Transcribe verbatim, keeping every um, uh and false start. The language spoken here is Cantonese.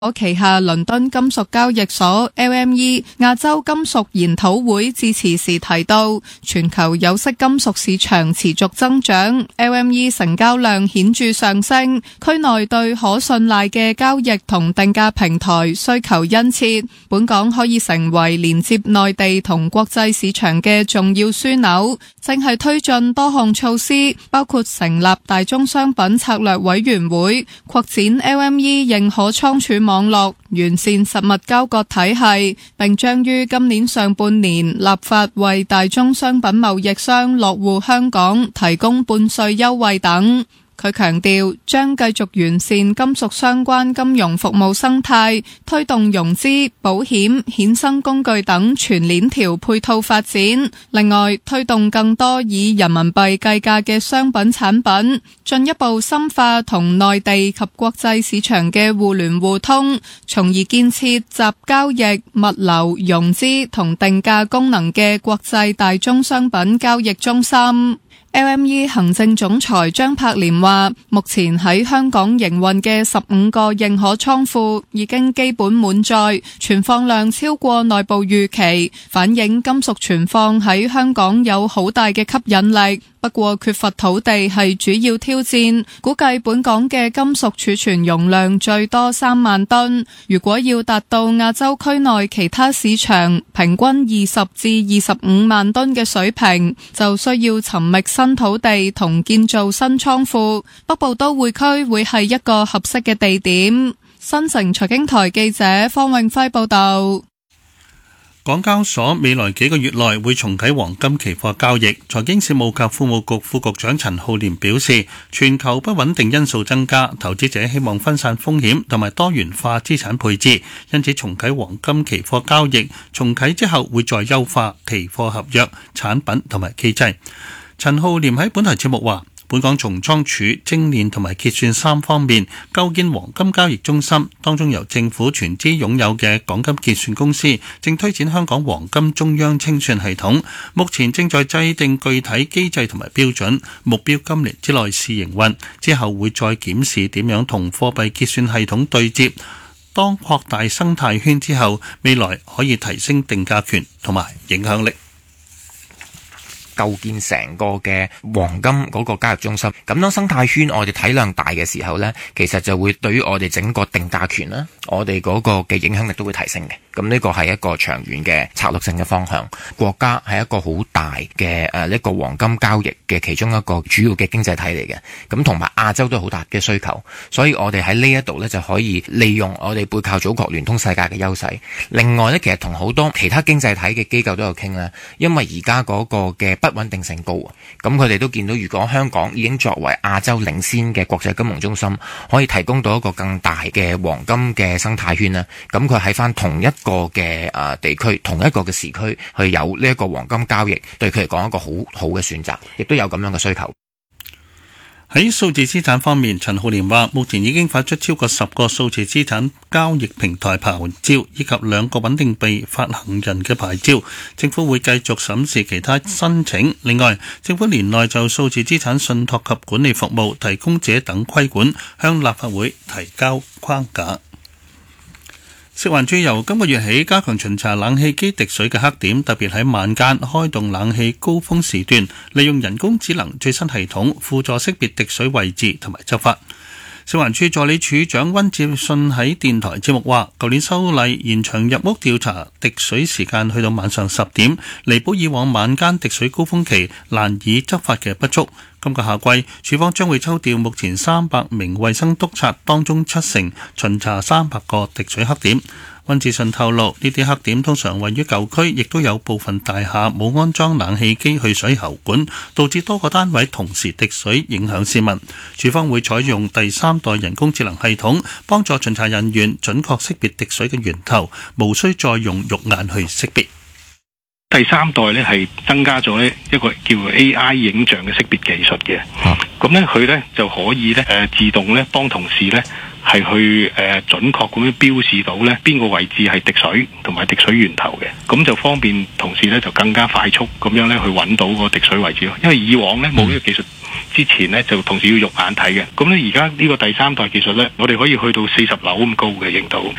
我旗下倫敦金屬交易所 L M E 亞洲金屬研討會致辭時提到，全球有色金屬市場持續增長 ，L M E 成交量顯著上升，區內對可信賴嘅交易同定價平台需求殷切，本港可以成為連接內地同國際市場嘅重要樞紐，正係推進多項措施，包括成立大宗商品策略委員會，擴展 L M E 認可倉儲網絡，完善實物交割體系，並將於今年上半年立法為大宗商品貿易商落戶香港提供半稅優惠等。佢強調將繼續完善金屬相關金融服務生態，推動融資、保險、衍生工具等全鏈條配套發展。另外，推動更多以人民幣計價嘅商品產品，進一步深化同內地及國際市場嘅互聯互通，從而建設集交易、物流、融資同定價功能嘅國際大宗商品交易中心。L M E 行政總裁張柏廉話，目前喺香港營運嘅十五個認可倉庫已經基本滿載，存放量超過內部預期，反映金屬存放喺香港有好大嘅吸引力。不過缺乏土地係主要挑戰，估計本港嘅金屬儲存容量最多三萬噸，如果要達到亞洲區內其他市場平均二十至二十五萬噸嘅水平，就需要尋覓新土地同建造新倉庫。北部都會區會係一個合適嘅地點。新城財經台記者方永輝報道。 港交所未來幾個月內會重啟黃金期貨交易。財經事務及庫務局副局長陳浩濂表示，全球不穩定因素增加，投資者希望分散風險同埋多元化資產配置，因此重啟黃金期貨交易。重啟之後會再優化期貨合約、產品同埋機制。陳浩濂喺本台節目話，本港從倉儲、精煉同埋結算三方面構建黃金交易中心，當中由政府全資擁有嘅港金結算公司正推展香港黃金中央清算系統，目前正在制定具體機制同埋標準，目標今年之內試營運，之後會再檢視點樣同貨幣結算系統對接。當擴大生態圈之後，未來可以提升定價權同埋影響力。 構建成個嘅黃金嗰個交易中心，咁當生態圈我哋體量大嘅時候呢，其實就會對於我哋整個定價權啦，我哋嗰個嘅影響力都會提升嘅。咁呢個係一個長遠嘅策略性嘅方向。國家係一個好大嘅誒一個黃金交易嘅其中一個主要嘅經濟體嚟嘅，咁同埋亞洲都好大嘅需求，所以我哋喺呢一度呢，就可以利用我哋背靠祖國聯通世界嘅優勢。另外呢，其實同好多其他經濟體嘅機構都有傾啦，因為而家嗰個嘅不穩定性高啊，咁佢哋都見到，如果香港已經作為亞洲領先嘅國際金融中心，可以提供到一個更大嘅黃金嘅生態圈啦，咁佢喺翻同一個嘅誒地區、同一個嘅時區去有呢一個黃金交易，對佢嚟講一個好好嘅選擇，亦都有咁樣嘅需求。 喺數字資產方面，陳浩濂話，目前已經發出超過十個數字資產交易平台牌照，以及兩個穩定幣發行人嘅牌照。政府會繼續審視其他申請。另外，政府年內就數字資產信託及管理服務提供者等規管，向立法會提交框架。食環署由今個月起加強巡查冷氣機滴水嘅黑點，特別喺晚間開動冷氣高峰時段，利用人工智能最新系統輔助識別滴水位置同埋執法。食環署助理處長溫志信喺電台節目話，舊年修例延長入屋調查滴水時間去到晚上十點，彌補以往晚間滴水高峰期難以執法嘅不足。今個夏季，署方將會抽調目前三百名衛生督察當中七成，巡查三百個滴水黑點。溫志信透露，呢啲黑點通常位於舊區，亦都有部分大廈冇安裝冷氣機去水喉管，導致多個單位同時滴水，影響市民。署方會採用第三代人工智能系統，幫助巡查人員準確識別滴水嘅源頭，無需再用肉眼去識別。 第三代咧係增加咗咧一個叫 A I 影像嘅識別技術嘅，咁咧佢咧就可以咧誒自動咧幫同事咧係去誒準確咁樣標示到咧邊個位置係滴水同埋滴水源頭嘅，咁就方便同事咧就更加快速咁樣咧去揾到個滴水位置咯。因為以往咧冇呢個技術之前咧就同時要肉眼睇嘅，咁咧而家呢個第三代技術咧，我哋可以去到四十樓咁高嘅影到，